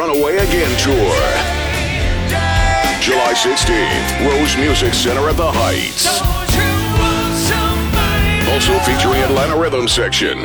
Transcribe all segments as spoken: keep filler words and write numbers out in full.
Runaway Again Tour. July sixteenth, Rose Music Center at the Heights. Also featuring Atlanta Rhythm Section.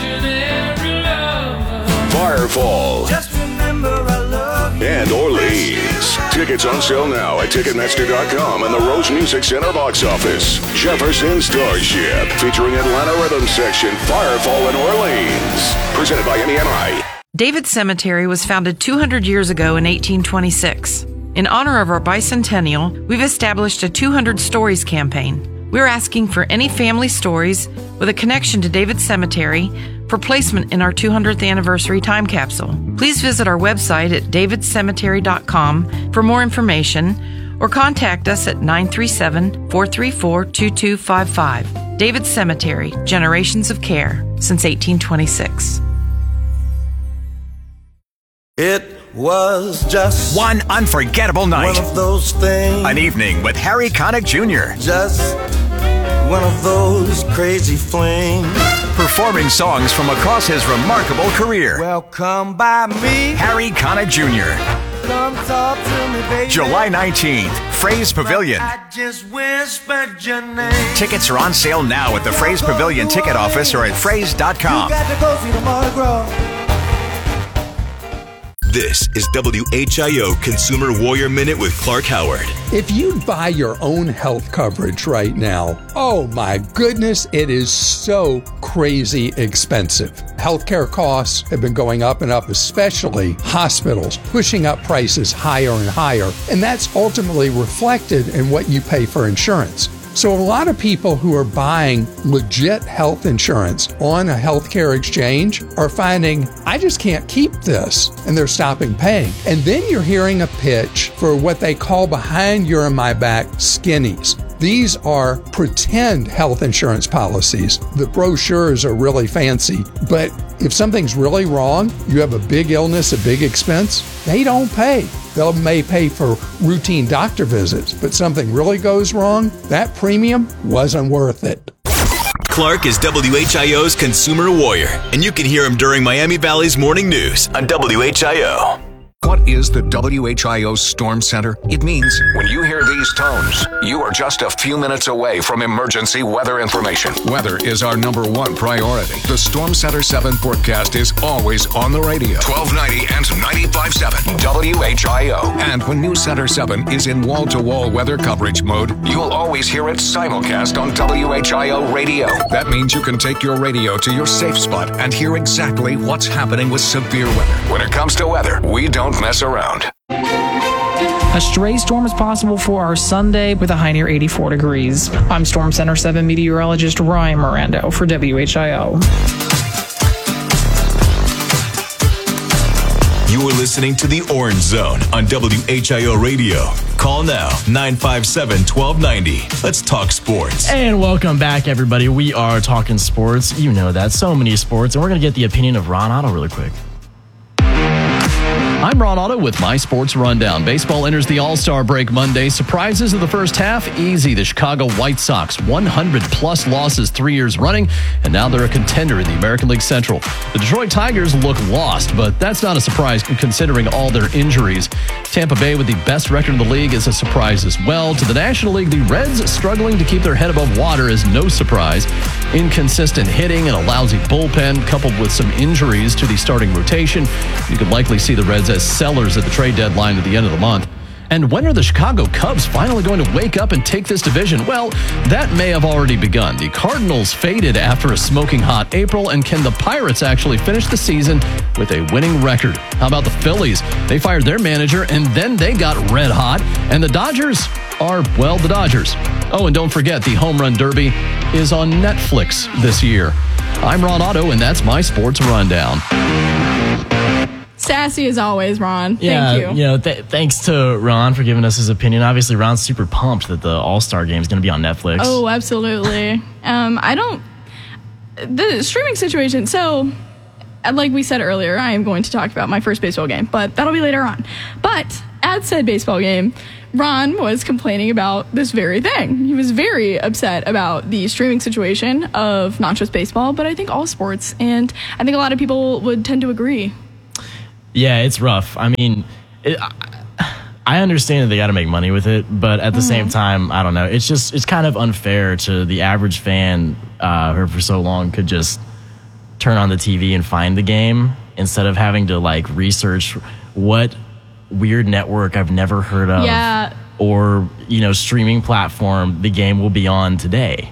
Firefall. And Orleans. Tickets on sale now at Ticketmaster dot com and the Rose Music Center box office. Jefferson Starship, featuring Atlanta Rhythm Section, Firefall, and Orleans. Presented by M E M I. David Cemetery was founded two hundred years ago in eighteen twenty-six. In honor of our bicentennial, we've established a two hundred Stories campaign. We're asking for any family stories with a connection to David Cemetery for placement in our two hundredth anniversary time capsule. Please visit our website at david cemetery dot com for more information or contact us at nine three seven, four three four, two two five five. David Cemetery, generations of care since eighteen twenty-six. It was just one unforgettable night. One of those things. An evening with Harry Connick Junior Just one of those crazy flings. Performing songs from across his remarkable career. Well, come by me, Harry Connick Junior Come talk to me, baby. July nineteenth, Fraze Pavilion. I just whispered your name. Tickets are on sale now at the Fraze Pavilion ticket office or at fraze dot com. You got to go see the Mardi Gras. This is W H I O Consumer Warrior Minute with Clark Howard. If you buy your own health coverage right now, oh my goodness, it is so crazy expensive. Healthcare costs have been going up and up, especially hospitals, pushing up prices higher and higher. And that's ultimately reflected in what you pay for insurance. So a lot of people who are buying legit health insurance on a healthcare exchange are finding, I just can't keep this, and they're stopping paying. And then you're hearing a pitch for what they call behind your and my back skinnies. These are pretend health insurance policies. The brochures are really fancy, but if something's really wrong, you have a big illness, a big expense, they don't pay. They may pay for routine doctor visits, but something really goes wrong, that premium wasn't worth it. Clark is W H I O's Consumer Warrior, and you can hear him during Miami Valley's Morning News on W H I O. What is the W H I O Storm Center? It means when you hear these tones, you are just a few minutes away from emergency weather information. Weather is our number one priority. The Storm Center seven forecast is always on the radio. twelve ninety and ninety-five point seven W H I O. And when News Center seven is in wall-to-wall weather coverage mode, you'll always hear it simulcast on W H I O radio. That means you can take your radio to your safe spot and hear exactly what's happening with severe weather. When it comes to weather, we don't mess around. A stray storm is possible for our Sunday with a high near eighty-four degrees. I'm Storm Center seven meteorologist Ryan Mirando for W H I O. You are listening to The Orange Zone on W H I O Radio. Call now, nine five seven, one two nine zero. Let's talk sports. And welcome back, everybody. We are talking sports. You know that. So many sports. And we're going to get the opinion of Ron Otto really quick. I'm Ron Otto with my Sports Rundown. Baseball enters the All-Star break Monday. Surprises of the first half? Easy. The Chicago White Sox, one hundred plus losses three years running, and now they're a contender in the American League Central. The Detroit Tigers look lost, but that's not a surprise considering all their injuries. Tampa Bay, with the best record in the league, is a surprise as well. To the National League, the Reds struggling to keep their head above water is no surprise. Inconsistent hitting and a lousy bullpen, coupled with some injuries to the starting rotation, you could likely see the Reds as sellers at the trade deadline at the end of the month. And when are the Chicago Cubs finally going to wake up and take this division? Well, that may have already begun. The Cardinals faded after a smoking hot April, and can the Pirates actually finish the season with a winning record? How about the Phillies? They fired their manager, and then they got red hot. And the Dodgers are, well, the Dodgers. Oh, and don't forget, the Home Run Derby is on Netflix this year. I'm Ron Otto, and that's my Sports Rundown. Sassy as always, Ron. Yeah, Thank you. You know, th- thanks to Ron for giving us his opinion. Obviously, Ron's super pumped that the All-Star Game is going to be on Netflix. Oh, absolutely. um, I don't... The streaming situation, so, like we said earlier, I am going to talk about my first baseball game, but that'll be later on. But at said baseball game, Ron was complaining about this very thing. He was very upset about the streaming situation of not just baseball, but I think all sports. And I think a lot of people would tend to agree. Yeah, it's rough. I mean, it, I, I understand that they got to make money with it, but at the mm-hmm. same time, I don't know. It's just it's kind of unfair to the average fan uh, who for so long could just turn on the T V and find the game instead of having to like research what weird network I've never heard of yeah. or, you know, streaming platform the game will be on today.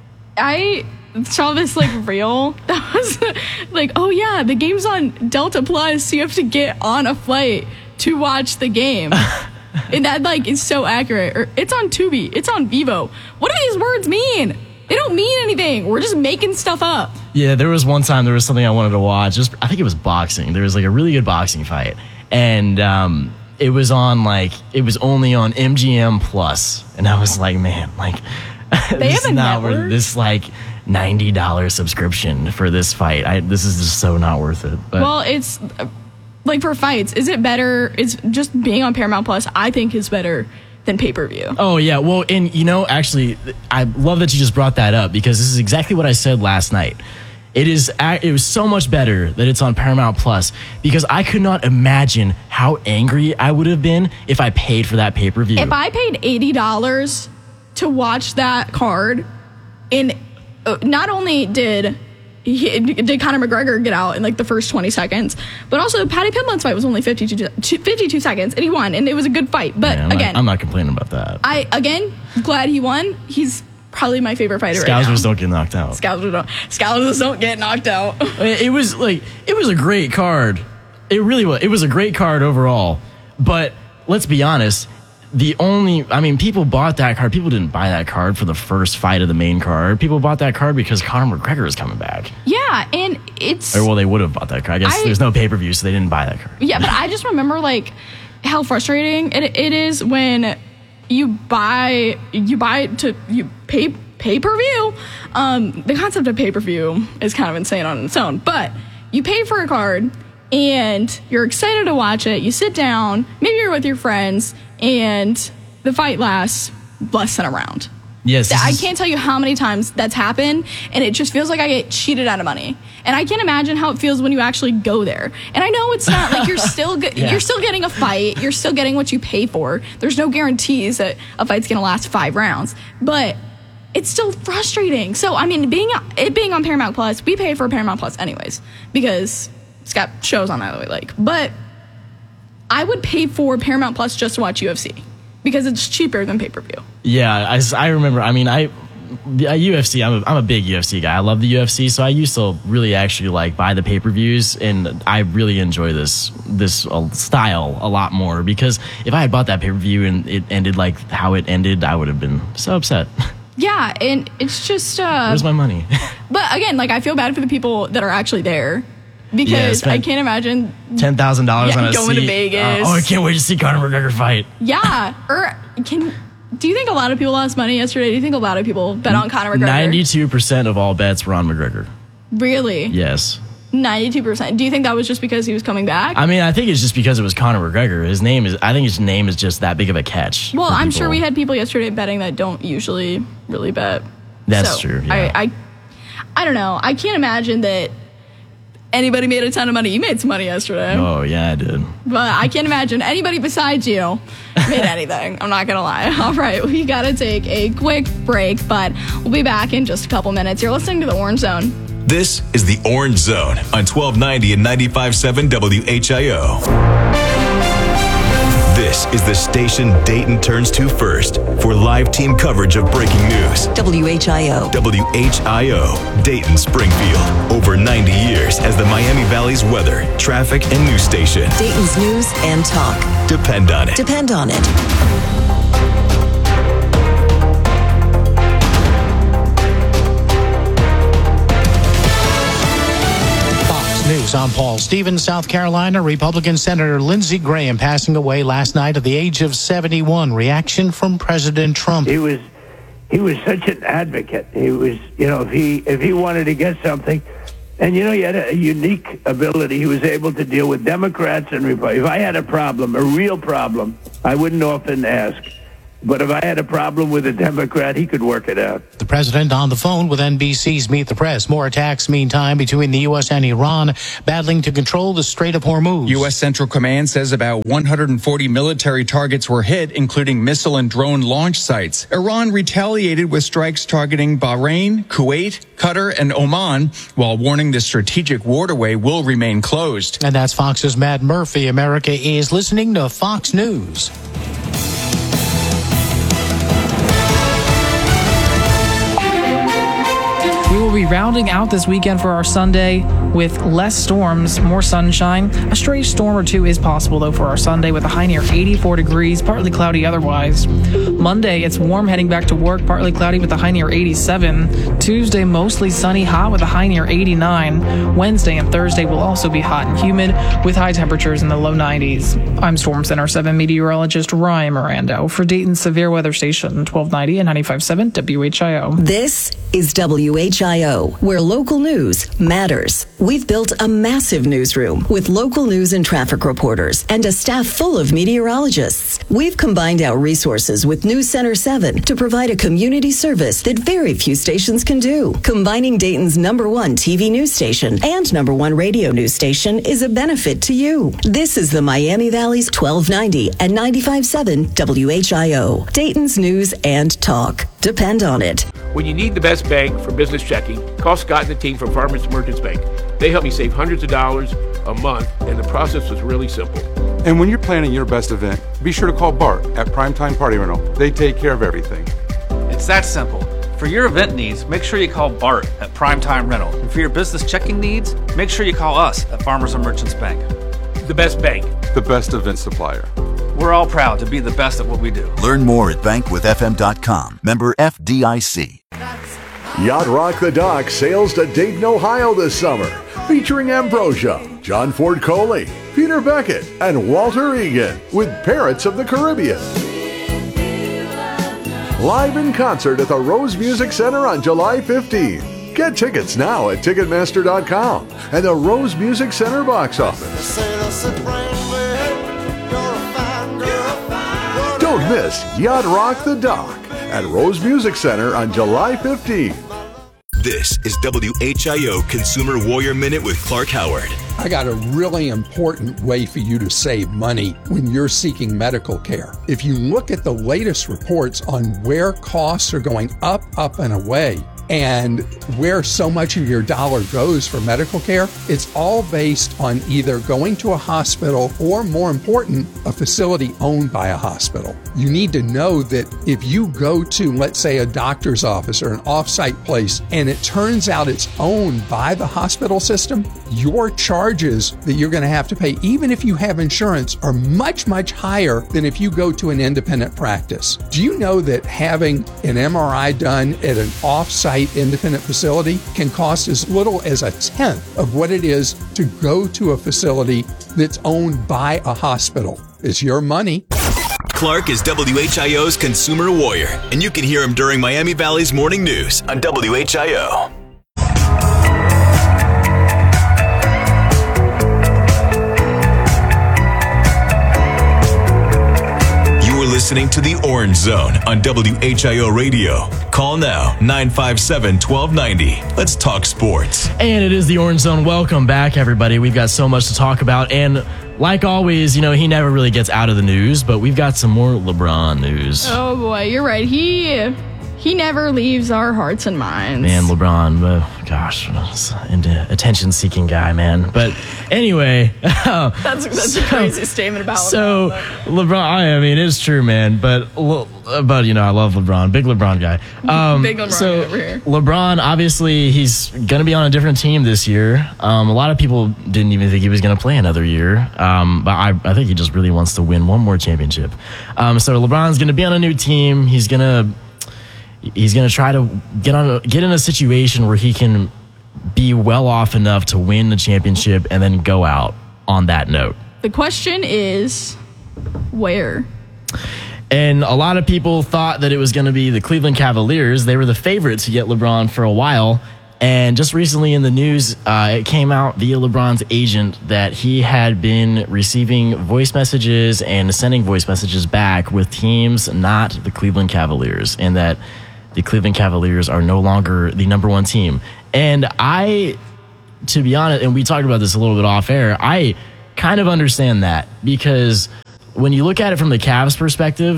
I saw this like reel that was like, oh yeah, the game's on Delta Plus, so you have to get on a flight to watch the game. And that like is so accurate. Or it's on Tubi, it's on Vivo. What do these words mean? They don't mean anything. We're just making stuff up. Yeah, there was one time there was something I wanted to watch. Just I think it was boxing. There was like a really good boxing fight. And um, it was on like, it was only on M G M Plus. And I was like, man, like, they this have a is not network? worth this like ninety dollars subscription for this fight. I, this is just so not worth it. But. Well, it's uh, like for fights, is it better? It's just being on Paramount Plus, I think is better than pay-per-view. Oh, yeah. Well, and you know, actually, I love that you just brought that up because this is exactly what I said last night. It is. It was so much better that it's on Paramount Plus because I could not imagine how angry I would have been if I paid for that pay-per-view. If I paid eighty dollars to watch that card, and uh, not only did he, did Conor McGregor get out in like the first twenty seconds, but also Paddy Pimblett's fight was only fifty-two, fifty-two seconds, and he won, and it was a good fight. But yeah, I'm again, not, I'm not complaining about that. I again glad he won. He's probably my favorite fighter right now. Scousers don't get knocked out. Scousers don't. Scousers don't get knocked out. It was like it was a great card. It really was. It was a great card overall. But let's be honest. The only, I mean, people bought that card. People didn't buy that card for the first fight of the main card. People bought that card because Conor McGregor is coming back. Yeah, and it's. Or well, they would have bought that card. I guess I, there's no pay per view, so they didn't buy that card. Yeah, but I just remember like how frustrating it, it is when you buy you buy to you pay pay per view. Um, the concept of pay per view is kind of insane on its own, but you pay for a card and you're excited to watch it. You sit down, maybe you're with your friends, and the fight lasts less than a round. Yes, I can't tell you how many times that's happened, and it just feels like I get cheated out of money. And I can't imagine how it feels when you actually go there. And I know it's not like you're still ge- yeah. you're still getting a fight, you're still getting what you pay for. There's no guarantees that a fight's going to last five rounds, but it's still frustrating. So I mean, being it being on Paramount Plus, we pay for Paramount Plus anyways because it's got shows on that we like. But I would pay for Paramount Plus just to watch U F C. Because it's cheaper than pay-per-view. Yeah, I, I remember. I mean, I U F C. I'm a, I'm a big U F C guy. I love the U F C, so I used to really actually like buy the pay-per-views, and I really enjoy this this uh, style a lot more. Because if I had bought that pay-per-view and it ended like how it ended, I would have been so upset. Yeah, and it's just uh, where's my money? But again, like I feel bad for the people that are actually there. Because yeah, I can't imagine ten thousand dollars yeah, on a going seat. to Vegas. Uh, oh, I can't wait to see Conor McGregor fight. Yeah, or can do you think a lot of people lost money yesterday? Do you think a lot of people bet on Conor McGregor? Ninety-two percent of all bets were on McGregor. Really? Yes. Ninety-two percent. Do you think that was just because he was coming back? I mean, I think it's just because it was Conor McGregor. His name is. I think his name is just that big of a catch. Well, I'm sure we had people yesterday betting that don't usually really bet. That's so true. Yeah. I, I, I don't know. I can't imagine that. Anybody made a ton of money. You made some money yesterday. Oh, yeah, I did. But I can't imagine anybody besides you made anything. I'm not going to lie. All right, we got to take a quick break, but we'll be back in just a couple minutes. You're listening to The Orange Zone. This is The Orange Zone on twelve ninety and ninety-five point seven W H I O. This is the station Dayton turns to first for live team coverage of breaking news. W H I O. W H I O, Dayton, Springfield. Over ninety years as the Miami Valley's weather, traffic, and news station. Dayton's news and talk. Depend on it. Depend on it. News. I'm Paul Stevens. South Carolina Republican Senator Lindsey Graham passing away last night at the age of seventy-one. Reaction from President Trump. He was he was such an advocate. He was, you know, if he if he wanted to get something, and you know, he had a unique ability. He was able to deal with Democrats and Republicans. If I had a problem, a real problem, I wouldn't often ask. But if I had a problem with a Democrat, he could work it out. The president on the phone with N B C's Meet the Press. More attacks, meantime, between the U S and Iran, battling to control the Strait of Hormuz. U S Central Command says about one hundred forty military targets were hit, including missile and drone launch sites. Iran retaliated with strikes targeting Bahrain, Kuwait, Qatar, and Oman, while warning the strategic waterway will remain closed. And that's Fox's Matt Murphy. America is listening to Fox News. We will be rounding out this weekend for our Sunday with less storms, more sunshine. A stray storm or two is possible, though, for our Sunday with a high near eighty-four degrees, partly cloudy otherwise. Monday, it's warm heading back to work, partly cloudy with a high near eighty-seven. Tuesday, mostly sunny, hot with a high near eighty-nine. Wednesday and Thursday will also be hot and humid with high temperatures in the low nineties. I'm Storm Center seven meteorologist Ryan Mirando for Dayton's Severe Weather Station, twelve ninety and ninety-five point seven W H I O. This is W H I O, where local news matters. We've built a massive newsroom with local news and traffic reporters and a staff full of meteorologists. We've combined our resources with News Center seven to provide a community service that very few stations can do. Combining Dayton's number one T V news station and number one radio news station is a benefit to you. This is the Miami Valley's twelve ninety and ninety-five point seven W H I O, Dayton's news and talk. Depend on it. When you need the best bank for business checking, call Scott and the team from Farmers Merchants Bank. They helped me save hundreds of dollars a month, and the process was really simple. And when you're planning your best event, be sure to call Bart at Primetime Party Rental. They take care of everything. It's that simple. For your event needs, make sure you call Bart at Primetime Rental. And for your business checking needs, make sure you call us at Farmers and Merchants Bank. The best bank. The best event supplier. We're all proud to be the best at what we do. Learn more at bankwith f m dot com. Member F D I C. Yacht Rock the Dock sails to Dayton, Ohio this summer, featuring Ambrosia, John Ford Coley, Peter Beckett, and Walter Egan with Parrots of the Caribbean. Live in concert at the Rose Music Center on July fifteenth. Get tickets now at ticketmaster dot com and the Rose Music Center box office. Don't miss Yacht Rock the Dock at Rose Music Center on July fifteenth. This is W H I O Consumer Warrior Minute with Clark Howard. I got a really important way for you to save money when you're seeking medical care. If you look at the latest reports on where costs are going up, up, and away, and where so much of your dollar goes for medical care, it's all based on either going to a hospital or, more important, a facility owned by a hospital. You need to know that if you go to, let's say, a doctor's office or an off-site place, and it turns out it's owned by the hospital system, your charges that you're going to have to pay, even if you have insurance, are much, much higher than if you go to an independent practice. Do you know that having an M R I done at an off-site independent facility can cost as little as a tenth of what it is to go to a facility that's owned by a hospital? It's your money. Clark is W H I O's Consumer Warrior, and you can hear him during Miami Valley's Morning News on W H I O. Listening to the Orange Zone on W H I O Radio. Call now, nine five seven, one two nine zero. Let's talk sports. And it is the Orange Zone. Welcome back, everybody. We've got so much to talk about. And like always, you know, he never really gets out of the news, but we've got some more LeBron news. Oh, boy. You're right. He... He never leaves our hearts and minds. Man, LeBron, uh, gosh, into attention-seeking guy, man. But anyway, that's that's so, a crazy statement about LeBron. So LeBron, I mean, it's true, man. But but you know, I love LeBron, big LeBron guy. Um, big LeBron so over here. LeBron, obviously, he's gonna be on a different team this year. Um, a lot of people didn't even think he was gonna play another year. Um, but I, I think he just really wants to win one more championship. Um, so LeBron's gonna be on a new team. He's gonna. He's going to try to get on a, get in a situation where he can be well off enough to win the championship and then go out on that note. The question is, where? And a lot of people thought that it was going to be the Cleveland Cavaliers. They were the favorites to get LeBron for a while. And just recently in the news, uh, it came out via LeBron's agent that he had been receiving voice messages and sending voice messages back with teams not the Cleveland Cavaliers, and that the Cleveland Cavaliers are no longer the number one team. And I, to be honest, and we talked about this a little bit off air, I kind of understand that, because when you look at it from the Cavs perspective,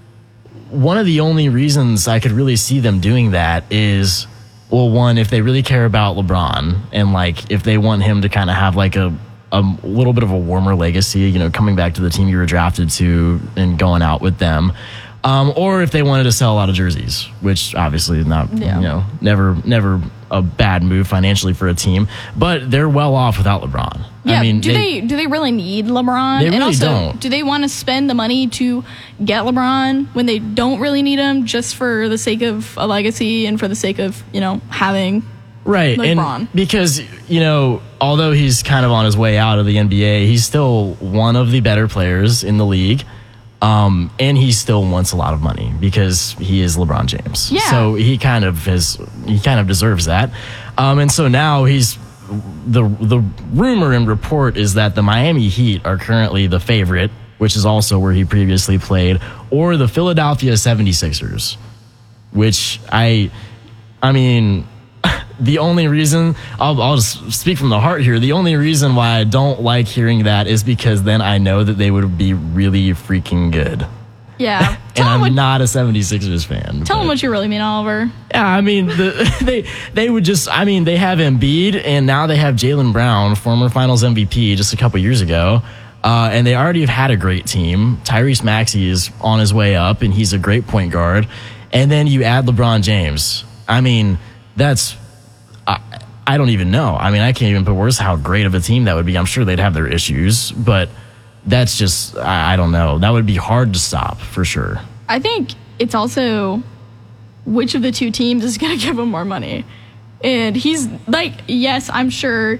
one of the only reasons I could really see them doing that is, well, one, if they really care about LeBron and like if they want him to kind of have like a a little bit of a warmer legacy, you know, coming back to the team you were drafted to and going out with them. Um, or if they wanted to sell a lot of jerseys, which obviously is not, yeah. you know, never, never a bad move financially for a team, but they're well off without LeBron. Yeah. I mean, do they, they do they really need LeBron? They and really also, don't. Do they want to spend the money to get LeBron when they don't really need him, just for the sake of a legacy and for the sake of, you know, having right LeBron? And because, you know, although he's kind of on his way out of the N B A, he's still one of the better players in the league. Um, and he still wants a lot of money because he is LeBron James. Yeah. So he kind of has, he kind of deserves that. Um, and so now he's, the the rumor and report is that the Miami Heat are currently the favorite, which is also where he previously played, or the Philadelphia seventy-sixers, which I, I mean, the only reason, I'll, I'll just speak from the heart here, the only reason why I don't like hearing that is because then I know that they would be really freaking good. Yeah. And I'm what, not a seventy-sixers fan. Tell them what you really mean, Oliver. Yeah, I mean, the, they they would just, I mean, they have Embiid, and now they have Jaylen Brown, former Finals M V P just a couple years ago. Uh, and they already have had a great team. Tyrese Maxey is on his way up, and he's a great point guard. And then you add LeBron James. I mean, that's... I, I don't even know. I mean, I can't even put words how great of a team that would be. I'm sure they'd have their issues, but that's just, I, I don't know. That would be hard to stop for sure. I think it's also which of the two teams is going to give him more money. And he's like, yes, I'm sure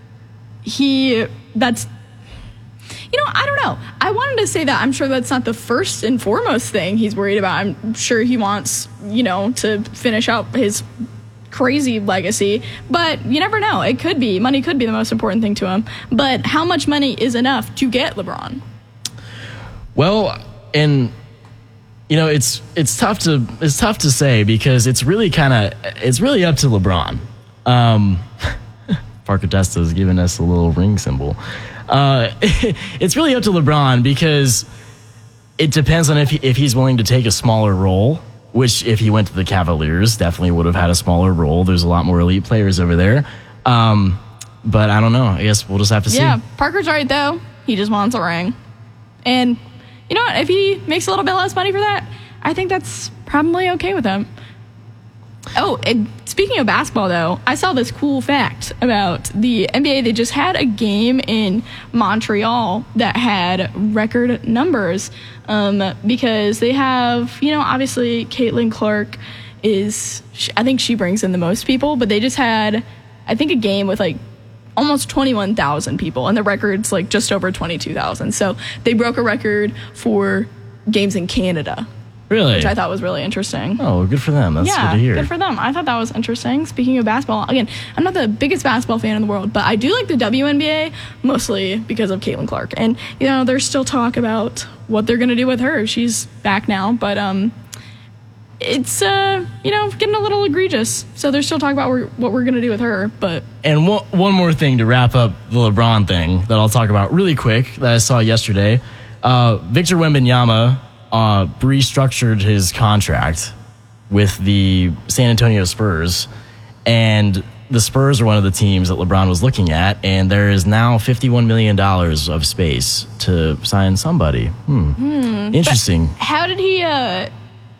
he, that's, you know, I don't know. I wanted to say that I'm sure that's not the first and foremost thing he's worried about. I'm sure he wants, you know, to finish out his crazy legacy, but you never know. It could be. Money could be the most important thing to him. But how much money is enough to get LeBron? Well, and you know, it's it's tough to it's tough to say because it's really kind of it's really up to LeBron. Um, Parker Testa is giving us a little ring symbol. Uh, it's really up to LeBron because it depends on if he, if he's willing to take a smaller role. Which, if he went to the Cavaliers, definitely would have had a smaller role. There's a lot more elite players over there. Um, but I don't know. I guess we'll just have to see. Yeah, Parker's right, though. He just wants a ring. And you know what? If he makes a little bit less money for that, I think that's probably okay with him. Oh, and speaking of basketball, though, I saw this cool fact about the N B A. They just had a game in Montreal that had record numbers um, because they have, you know, obviously Caitlin Clark is, I think she brings in the most people, but they just had, I think, a game with like almost twenty-one thousand people, and the record's like just over twenty-two thousand. So they broke a record for games in Canada. Really? Which I thought was really interesting. Oh, good for them. That's yeah, good to hear. Good for them. I thought that was interesting. Speaking of basketball, again, I'm not the biggest basketball fan in the world, but I do like the W N B A, mostly because of Caitlin Clark. And, you know, there's still talk about what they're going to do with her. She's back now, but um, it's, uh, you know, getting a little egregious. So there's still talk about what we're going to do with her, but... And one, one more thing to wrap up the LeBron thing that I'll talk about really quick that I saw yesterday. Uh, Victor Wembanyama... Uh, restructured his contract with the San Antonio Spurs, and the Spurs are one of the teams that LeBron was looking at, and there is now fifty-one million dollars of space to sign somebody. Hmm. Hmm. Interesting. But how did he, uh,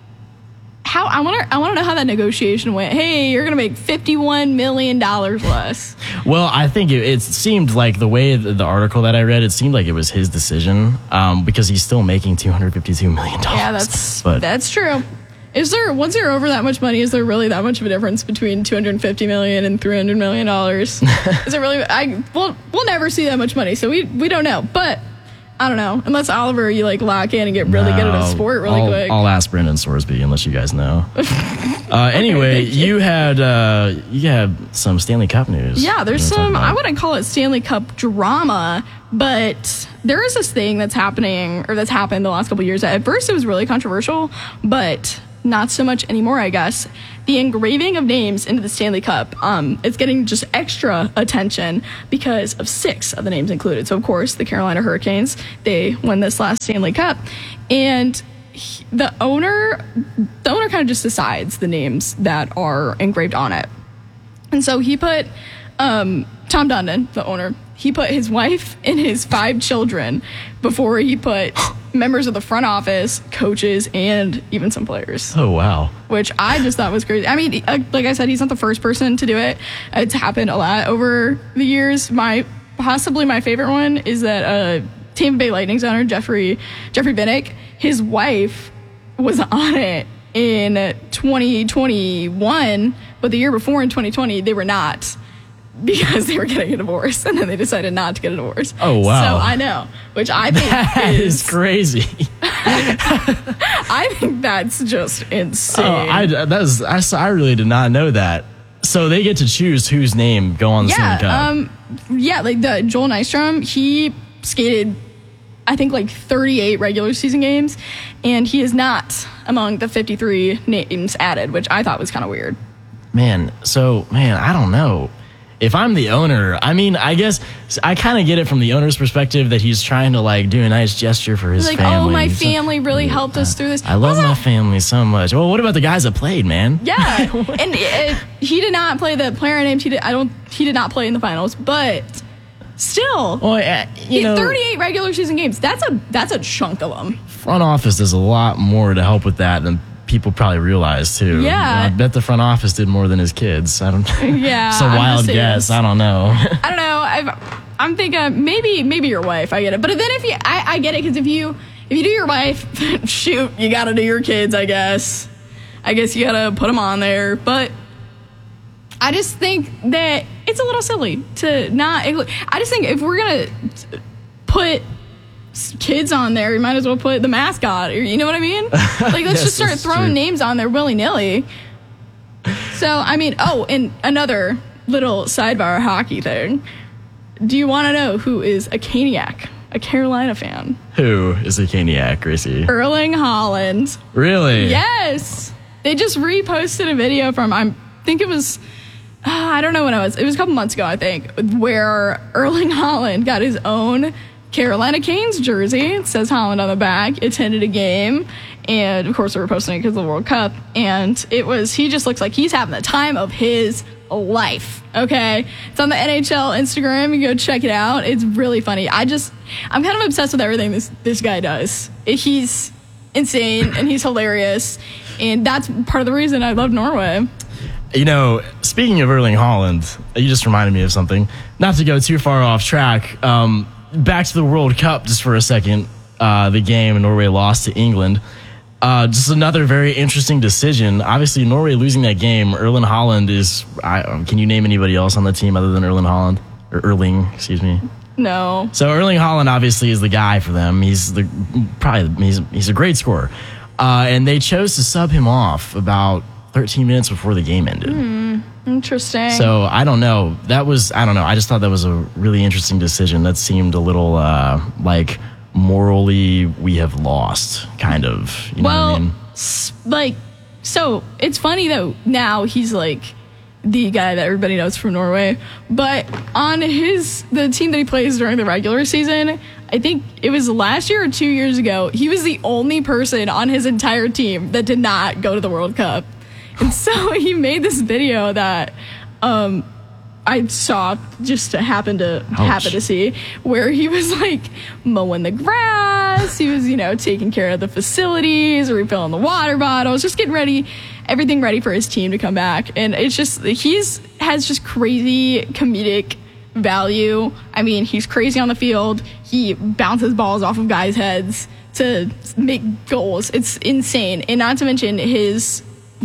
how, I wonder, I want to know how that negotiation went. Hey, you're going to make fifty-one million dollars less. Well, I think it, it seemed like the way the, the article that I read, it seemed like it was his decision um, because he's still making two hundred fifty-two million dollars. Yeah, that's but, that's true. Is there, once you're over that much money, is there really that much of a difference between two hundred fifty million dollars and three hundred million dollars? Is it really? I we'll, we'll never see that much money, so we we don't know. But I don't know. Unless Oliver, you like lock in and get really no, good at a sport really I'll, quick. I'll ask Brendan Sorsby unless you guys know. uh, anyway, you. you had uh, you had some Stanley Cup news. Yeah, there's some. I wouldn't call it Stanley Cup drama, but there is this thing that's happening or that's happened the last couple of years. At first, it was really controversial, but not so much anymore, I guess. The engraving of names into the Stanley Cup, um, it's getting just extra attention because of six of the names included. So, of course, the Carolina Hurricanes, they won this last Stanley Cup. And he, the owner, the owner kind of just decides the names that are engraved on it. And so he put um, Tom Dundon, the owner, he put his wife and his five children before he put members of the front office, coaches, and even some players. Oh, wow. Which I just thought was crazy. I mean, like I said, he's not the first person to do it. It's happened a lot over the years. My possibly my favorite one is that uh, Tampa Bay Lightning's owner, Jeffrey, Jeffrey Vinik, his wife was on it in twenty twenty-one, but the year before in twenty twenty, they were not. Because they were getting a divorce, and then they decided not to get a divorce. Oh, wow. So I know, which I think that is, is crazy. I think that's just insane. Oh, I, that's, I, I really did not know that. So they get to choose whose name go on the yeah, Stanley Cup. Um, yeah, like the Joel Nystrom, he skated, I think, like thirty-eight regular season games, and he is not among the fifty-three names added, which I thought was kind of weird. Man, so, man, I don't know. If I'm the owner, I mean, I guess I kind of get it from the owner's perspective that he's trying to like do a nice gesture for his like, family. oh, my He's family like, really helped us through this. I love my family so much. Well, what about the guys that played, man? Yeah, and it, he did not play the player named. He did. I don't. He did not play in the finals, but still, well, uh, you he, know, thirty-eight regular season games. That's a that's a chunk of them. Front office does a lot more to help with that than people probably realize too. Yeah. I bet the front office did more than his kids. I don't. Yeah, it's a wild guess. I don't know. I don't know. I've, I'm thinking maybe maybe your wife. I get it, but then if you, I, I get it because if you if you do your wife, shoot, you got to do your kids. I guess. I guess you got to put them on there, but I just think that it's a little silly to not. I just think if we're gonna put kids on there, you might as well put the mascot, or you know what I mean? Like, let's yes, just start throwing true. names on there willy-nilly. So, I mean, oh, and another little sidebar hockey thing. Do you want to know who is a Caniac, a Carolina fan? Who is a Caniac, Gracie? Erling Haaland. Really? Yes. They just reposted a video from, I think it was, uh, I don't know when it was. It was a couple months ago, I think, where Erling Haaland got his own Carolina Canes jersey. It says Holland on the back. Attended a game, and of course they were posting it because of the World Cup. And it was he just looks like he's having the time of his life. Okay, it's on the N H L Instagram. You go check it out. It's really funny. I just I'm kind of obsessed with everything this this guy does. He's insane and he's hilarious, and that's part of the reason I love Norway. You know, speaking of Erling Haaland, you just reminded me of something. Not to go too far off track. Um, Back to the World Cup just for a second. Uh, the game, Norway lost to England. Uh, just another very interesting decision. Obviously, Norway losing that game. Erling Haaland is. I, um, can you name anybody else on the team other than Erling Haaland or Erling? Excuse me. No. So Erling Haaland obviously is the guy for them. He's the probably he's he's a great scorer, uh, and they chose to sub him off about thirteen minutes before the game ended. Mm. Interesting. So I don't know. That was I don't know. I just thought that was a really interesting decision. That seemed a little uh, like morally we have lost, kind of. You know well, what I mean? Like, so it's funny though. Now he's like the guy that everybody knows from Norway, but on his the team that he plays during the regular season, I think it was last year or two years ago, he was the only person on his entire team that did not go to the World Cup. And so he made this video that um, I saw just to happen to Ouch. happen to see, where he was like mowing the grass. He was, you know, taking care of the facilities, refilling the water bottles, just getting ready, everything ready for his team to come back. And it's just he's has just crazy comedic value. I mean, he's crazy on the field. He bounces balls off of guys' heads to make goals. It's insane. And not to mention his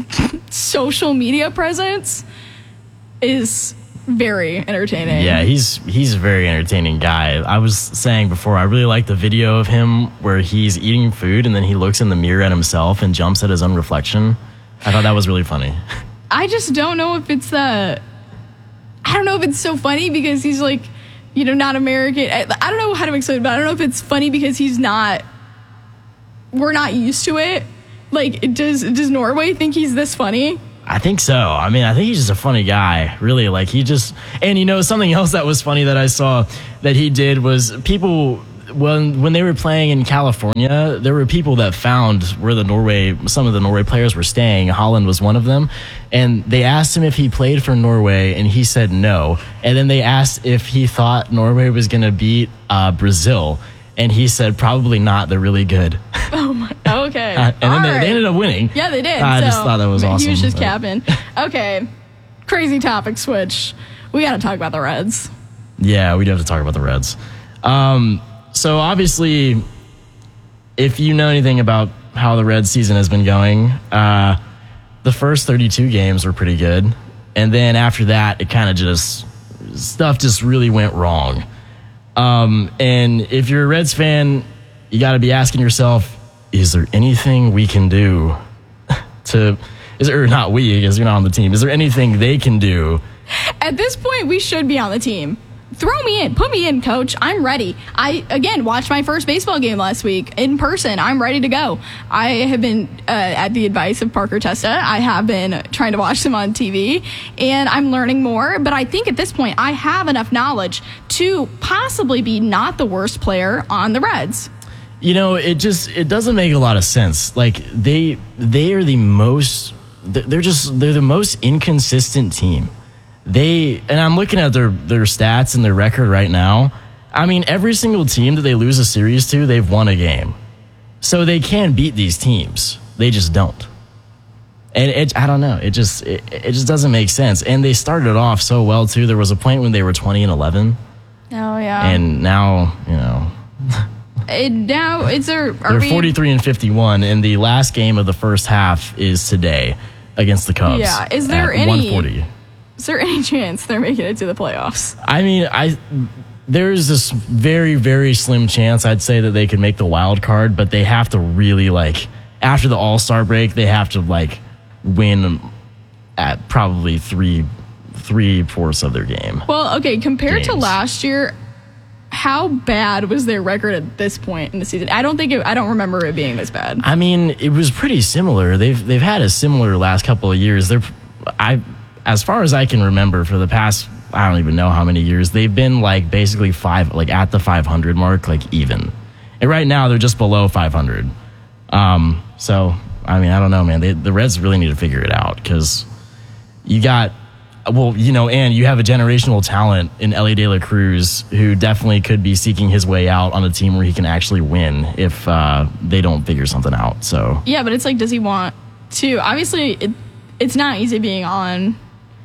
social media presence is very entertaining. Yeah, he's he's a very entertaining guy. I was saying before, I really like the video of him where he's eating food and then he looks in the mirror at himself and jumps at his own reflection. I thought that was really funny. I just don't know if it's the I don't know if it's so funny because he's like, you know, not American. I, I don't know how to explain it, but I don't know if it's funny because he's not we're not used to it. Like, does does Norway think he's this funny? I think so. I mean, I think he's just a funny guy, really. Like, he just, and you know, something else that was funny that I saw that he did was people, when when they were playing in California, there were people that found where the Norway, some of the Norway players were staying. Holland was one of them. And they asked him if he played for Norway, and he said no. And then they asked if he thought Norway was going to beat uh, Brazil. And he said, probably not. They're really good. Oh, my. Okay. Uh, and then they, right. they ended up winning. Yeah, they did. I so, just thought that was awesome. He was just but. capping. Okay. Crazy topic switch. We got to talk about the Reds. Yeah, we do have to talk about the Reds. Um, so, obviously, if you know anything about how the Reds season has been going, uh, the first thirty-two games were pretty good. And then after that, it kind of just, stuff just really went wrong. Um, and if you're a Reds fan, you got to be asking yourself, is there anything we can do to, is there, or not we, because you're not on the team, is there anything they can do? At this point, we should be on the team. Throw me in. Put me in, coach. I'm ready. I, again, watched my first baseball game last week in person. I'm ready to go. I have been, uh, at the advice of Parker Testa, I have been trying to watch them on T V, and I'm learning more. But I think at this point, I have enough knowledge to possibly be not the worst player on the Reds. You know, it just, it doesn't make a lot of sense. Like, they, they are the most, they're just, they're the most inconsistent team. They, and I'm looking at their, their stats and their record right now. I mean, every single team that they lose a series to, they've won a game. So they can beat these teams. They just don't. And it, I don't know. It just, it, it just doesn't make sense. And they started off so well too. There was a point when they were twenty and eleven. Oh yeah. And now, you know, it, now it's a, they're forty-three and fifty-one. And the last game of the first half is today against the Cubs. Yeah. Is there at any? one forty. Is there any chance they're making it to the playoffs? I mean, I there's this very, very slim chance I'd say that they could make the wild card, but they have to really, like, after the All-Star break, they have to, like, win at probably three, three-fourths of their game. Well, okay, compared games. to last year, how bad was their record at this point in the season? I don't think it, I don't remember it being this bad. I mean, it was pretty similar. They've they've had a similar last couple of years. They're I. As far as I can remember, for the past, I don't even know how many years, they've been like basically five, like at the five hundred mark, like even. And right now they're just below five hundred. Um, so, I mean, I don't know, man. They, the Reds really need to figure it out because you got, well, you know, and you have a generational talent in Elly De La Cruz who definitely could be seeking his way out on a team where he can actually win if uh, they don't figure something out. So yeah, but it's like, does he want to? Obviously, it, it's not easy being on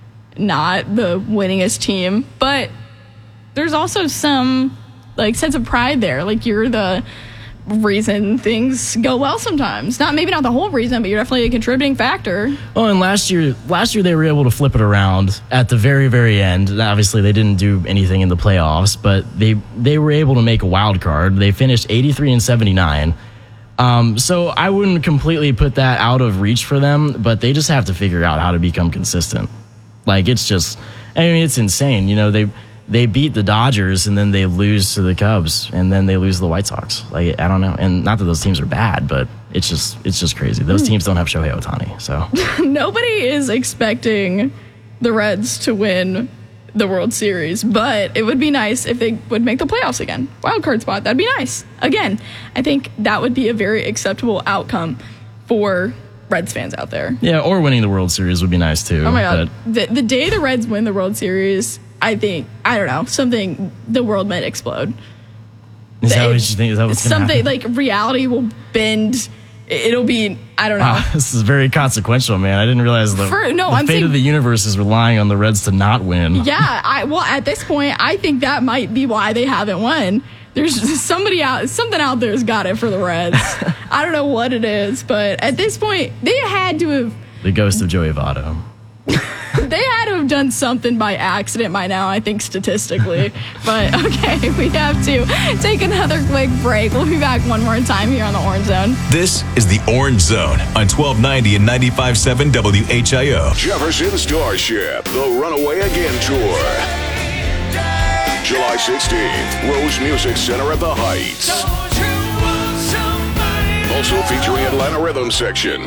not the winningest team, but there's also some like sense of pride there. Like, you're the reason things go well sometimes. Not maybe not the whole reason, but you're definitely a contributing factor. Oh, and last year, last year they were able to flip it around at the very, very end. Obviously, they didn't do anything in the playoffs, but they they were able to make a wild card. They finished eighty-three and seventy-nine. Um, so I wouldn't completely put that out of reach for them, but they just have to figure out how to become consistent. Like, it's just, I mean, it's insane. You know, they they beat the Dodgers and then they lose to the Cubs and then they lose to the White Sox. Like, I don't know. And not that those teams are bad, but it's just it's just crazy. Those teams don't have Shohei Ohtani. So nobody is expecting the Reds to win the World Series, but it would be nice if they would make the playoffs again. Wild card spot, that'd be nice. Again, I think that would be a very acceptable outcome for Reds fans out there. Yeah, or winning the World Series would be nice too. Oh my God. The, the day the Reds win the World Series, I think, I don't know, something, the world might explode. Is that what you think? Is that what's going to happen? Something like reality will bend. It'll be, I don't know. Wow, this is very consequential, man. I didn't realize the, For, no, the I'm fate saying, of the universe is relying on the Reds to not win. Yeah, I well, at this point, I think that might be why they haven't won. There's somebody out, something out there's got it for the Reds. I don't know what it is, but at this point, they had to have. The ghost of Joey Votto. They had to have done something by accident by now, I think, statistically. But, okay, we have to take another quick break. We'll be back one more time here on the Orange Zone. This is the Orange Zone on twelve ninety and ninety-five point seven W H I O. Jefferson Starship, the Runaway Again Tour. July sixteenth, Rose Music Center at the Heights. Also featuring Atlanta Rhythm Section.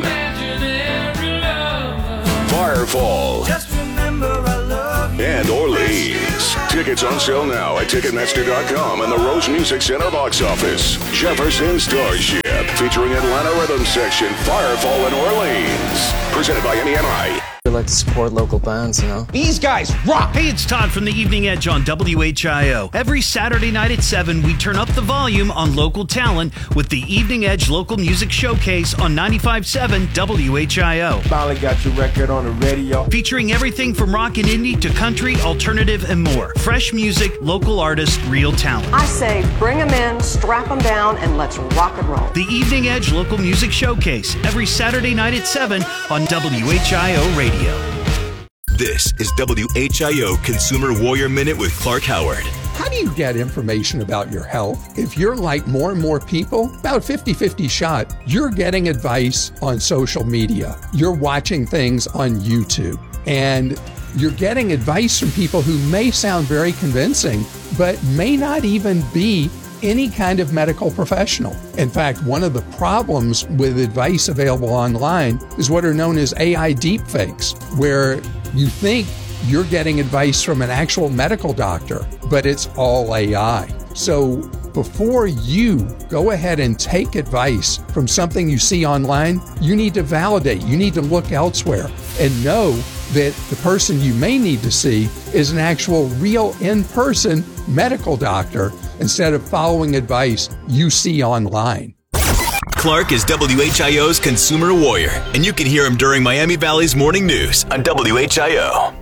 Firefall. And Orleans. Tickets on sale now at Ticketmaster dot com and the Rose Music Center box office. Jefferson Starship, featuring Atlanta Rhythm Section, Firefall, and Orleans. Presented by N E M I. We like to support local bands, you know. These guys rock! Hey, it's Todd from the Evening Edge on W H I O. Every Saturday night at seven, we turn up the volume on local talent with the Evening Edge Local Music Showcase on ninety-five point seven W H I O. Finally got your record on the radio. Featuring everything from rock and indie to country, alternative, and more. Fresh music, local artists, real talent. I say bring them in, strap them down, and let's rock and roll. The Evening Edge Local Music Showcase, every Saturday night at seven on W H I O Radio. This is W H I O Consumer Warrior Minute with Clark Howard. How do you get information about your health? If you're like more and more people, about fifty-fifty shot, you're getting advice on social media. You're watching things on YouTube. And you're getting advice from people who may sound very convincing, but may not even be any kind of medical professional. In fact, one of the problems with advice available online is what are known as A I deepfakes, where you think you're getting advice from an actual medical doctor, but it's all A I. So before you go ahead and take advice from something you see online, you need to validate, you need to look elsewhere and know that the person you may need to see is an actual real in-person medical doctor instead of following advice you see online. Clark is W H I O's Consumer Warrior, and you can hear him during Miami Valley's Morning News on W H I O.